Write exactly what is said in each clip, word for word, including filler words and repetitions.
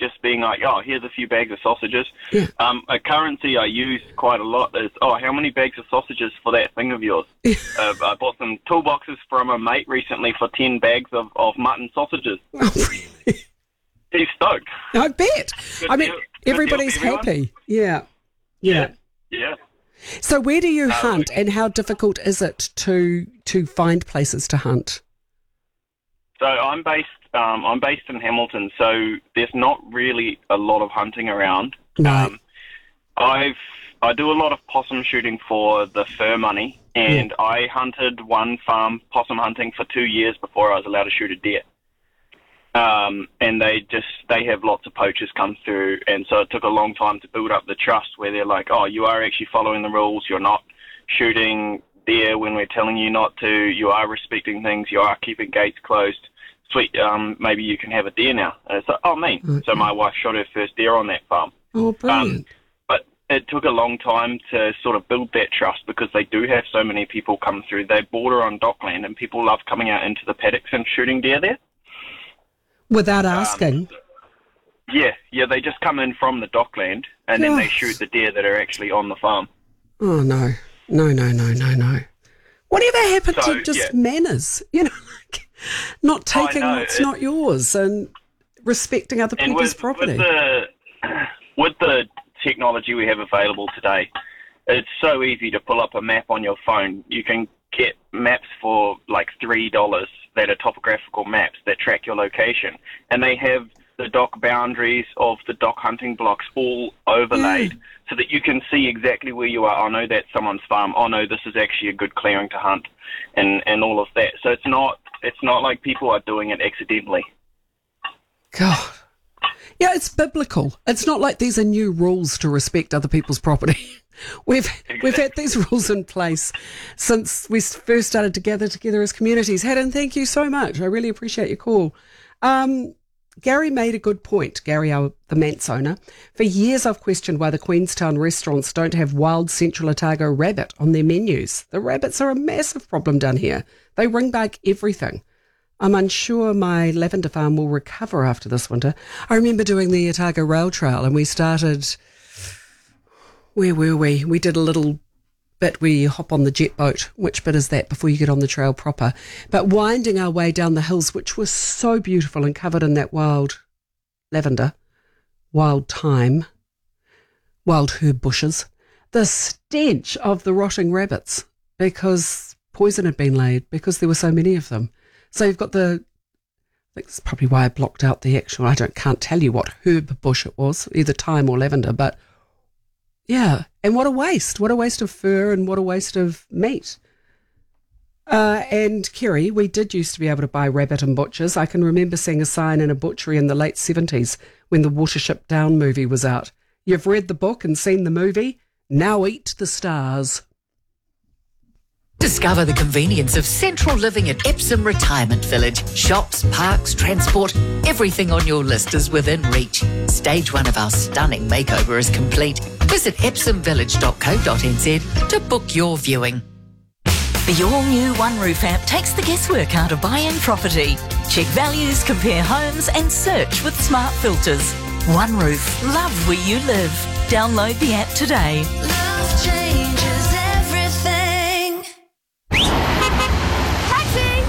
just being like, oh, here's a few bags of sausages. Yeah. Um, a currency I use quite a lot is, oh, how many bags of sausages for that thing of yours? uh, I bought some toolboxes from a mate recently for ten bags of, of mutton sausages. Oh, really? He's stoked. I bet. Good I mean, deal. Good everybody's deal for everyone. happy. Yeah. Yeah. Yeah. So where do you Uh, hunt, and how difficult is it to to find places to hunt? So I'm based um, I'm based in Hamilton, so there's not really a lot of hunting around. No. Um, I've I do a lot of possum shooting for the fur money, and Yeah. I hunted one farm possum hunting for two years before I was allowed to shoot a deer. Um, and they just they have lots of poachers come through, and so it took a long time to build up the trust where they're like, oh, you are actually following the rules, you're not shooting deer when we're telling you not to, you are respecting things, you are keeping gates closed. Sweet, um, maybe you can have a deer now. And it's like, oh, me. Okay. So my wife shot her first deer on that farm. Oh, brilliant. Um, but it took a long time to sort of build that trust because they do have so many people come through. They border on dockland, and people love coming out into the paddocks and shooting deer there. Without asking. Um, yeah, yeah, they just come in from the dockland, and then they Gosh. shoot the deer that are actually on the farm. Oh, no. No, no, no, no, no. Whatever happened So, to just yeah. manners? You know, like not taking know, what's it- not yours and respecting other And people's with, property. with the with the technology we have available today, it's so easy to pull up a map on your phone. You can get maps for like three dollars that are topographical maps that track your location, and they have the dock boundaries of the dock hunting blocks all overlaid Yeah. so that you can see exactly where you are. Oh no, that's someone's farm. Oh no, this is actually a good clearing to hunt, and and all of that. So it's not it's not like people are doing it accidentally. God. Yeah, it's biblical. It's not like these are new rules to respect other people's property. We've we've had these rules in place since we first started to gather together as communities. Haddon, thank you so much. I really appreciate your call. Um, Gary made a good point, Gary, our, the Manx owner. For years I've questioned why the Queenstown restaurants don't have wild Central Otago rabbit on their menus. The rabbits are a massive problem down here. They ring back everything. I'm unsure my lavender farm will recover after this winter. I remember doing the Otago Rail Trail, and we started... Where were we? We did a little bit where you hop on the jet boat. Which bit is that before you get on the trail proper? But winding our way down the hills, which was so beautiful and covered in that wild lavender, wild thyme, wild herb bushes, the stench of the rotting rabbits because poison had been laid because there were so many of them. So you've got the, I think that's probably why I blocked out the actual, I don't can't tell you what herb bush it was, either thyme or lavender, but yeah, and what a waste. What a waste of fur and what a waste of meat. Uh, and Kerry, we did used to be able to buy rabbit in butchers. I can remember seeing a sign in a butchery in the late seventies when the Watership Down movie was out. You've read the book and seen the movie, now eat the stars. Discover the convenience of central living at Epsom Retirement Village. Shops, parks, transport, everything on your list is within reach. Stage one of our stunning makeover is complete. Visit epsom village dot co dot n z to book your viewing. The all-new One Roof app takes the guesswork out of buying property. Check values, compare homes and search with smart filters. One Roof, love where you live. Download the app today. Love changes everything. Taxi!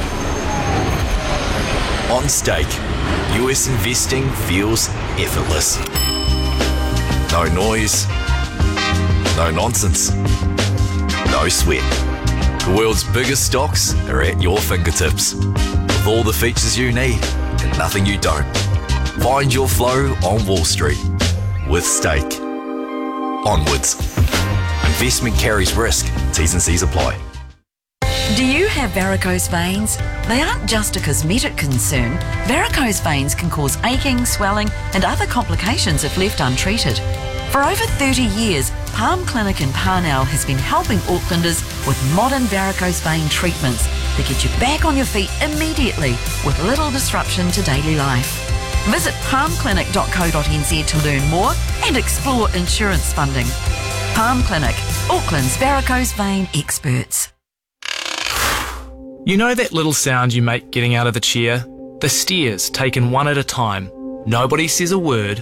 On Stake, U S investing feels effortless. No noise, no nonsense, no sweat. The world's biggest stocks are at your fingertips, with all the features you need and nothing you don't. Find your flow on Wall Street with Stake. Onwards. Investment carries risk. T's and C's apply. Do you have varicose veins? They aren't just a cosmetic concern. Varicose veins can cause aching, swelling and other complications if left untreated. For over thirty years, Palm Clinic in Parnell has been helping Aucklanders with modern varicose vein treatments that get you back on your feet immediately with little disruption to daily life. Visit palm clinic dot co dot n z to learn more and explore insurance funding. Palm Clinic, Auckland's varicose vein experts. You know that little sound you make getting out of the chair? The steers taken one at a time. Nobody says a word,